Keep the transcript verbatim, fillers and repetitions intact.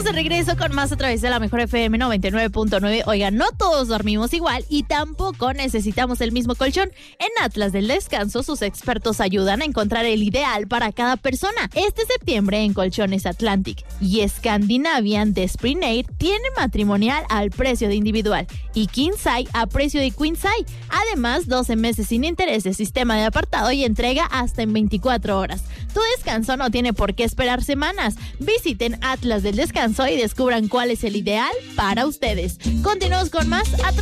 Estamos de regreso con más a través de la Mejor F M noventa y nueve punto nueve. Oigan, no todos dormimos igual y tampoco necesitamos el mismo colchón. En Atlas del Descanso, sus expertos ayudan a encontrar el ideal para cada persona. Este septiembre en Colchones Atlantic y Scandinavian de Spring Air tiene matrimonial al precio de individual y King Size a precio de Queen Size. Además, doce meses sin intereses, sistema de apartado y entrega hasta en veinticuatro horas. Tu descanso no tiene por qué esperar semanas. Visiten Atlas del Descanso y descubran cuál es el ideal para ustedes. Continuamos con más a